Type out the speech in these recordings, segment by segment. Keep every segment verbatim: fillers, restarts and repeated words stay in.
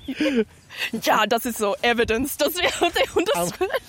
Ja, das ist so Evidence, dass wir das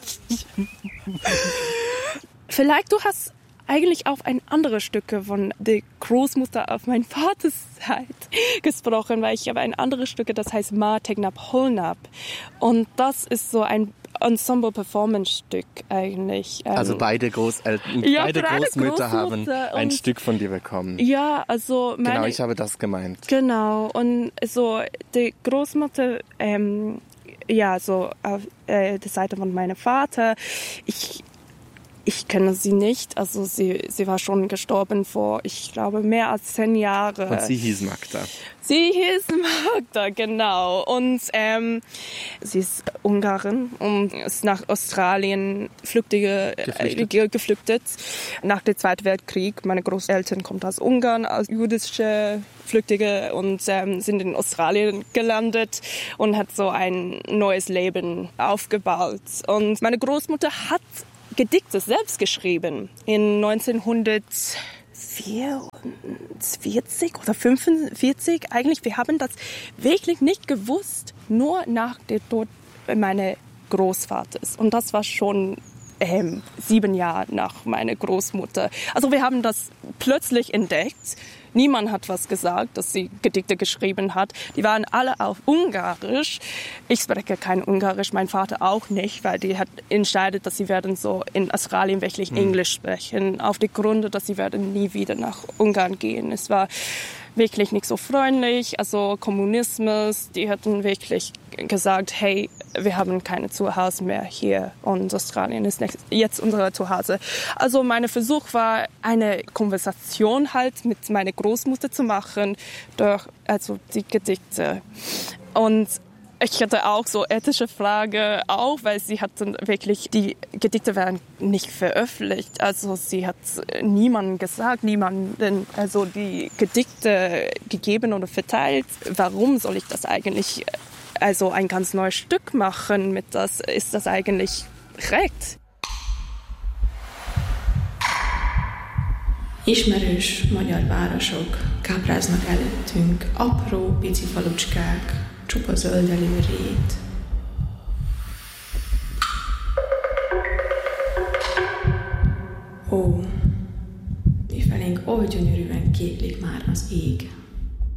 Vielleicht du hast eigentlich auch ein anderes Stück von der Großmutter auf meinen Vaters Seite gesprochen, weil ich habe ein anderes Stück, das heißt Ma Tegnap Holnap. Und das ist so ein Ensemble-Performance-Stück eigentlich. Also beide, Großeltern, ja, beide Großmütter haben ein Stück von dir bekommen. Ja, also meine, genau, ich habe das gemeint. Genau, und so die Großmutter, ähm, ja, so auf äh, der Seite von meinem Vater, ich Ich kenne sie nicht, also sie, sie war schon gestorben vor, ich glaube, mehr als zehn Jahren. Und sie hieß Magda. Sie hieß Magda, genau. Und ähm, sie ist Ungarin und ist nach Australien flüchtige, geflüchtet. Äh, geflüchtet nach dem Zweiten Weltkrieg. Meine Großeltern kommen aus Ungarn, als jüdische Flüchtige und ähm, sind in Australien gelandet und hat so ein neues Leben aufgebaut. Und meine Großmutter hat Gedichte selbst geschrieben in neunzehnhundertvierzig oder fünfundvierzig. Eigentlich, wir haben das wirklich nicht gewusst, nur nach dem Tod meines Großvaters. Und das war schon ähm, sieben Jahre nach meiner Großmutter. Also wir haben das plötzlich entdeckt. Niemand hat was gesagt, dass sie Gedichte geschrieben hat. Die waren alle auf Ungarisch. Ich spreche kein Ungarisch, mein Vater auch nicht, weil die hat entschieden, dass sie werden so in Australien wirklich mhm. Englisch sprechen. Auf die Gründe, dass sie werden nie wieder nach Ungarn gehen. Es war wirklich nicht so freundlich, also Kommunismus, die hatten wirklich gesagt, hey, wir haben keine Zuhause mehr hier und Australien ist jetzt unser Zuhause. Also mein Versuch war, eine Konversation halt mit meiner Großmutter zu machen durch also die Gedichte. Und ich hatte auch so ethische Frage auch, weil sie hatten wirklich, die Gedichte werden nicht veröffentlicht. Also sie hat niemandem gesagt, niemanden, also die Gedichte gegeben oder verteilt. Warum soll ich das eigentlich, also ein ganz neues Stück machen mit das? Ist das eigentlich recht? Ismerős magyar városok kápráznak előttünk, apró pici falucskák, csupa zöldelő rét. Ó, mifelénk oly gyönyörűen kéklik már az ég.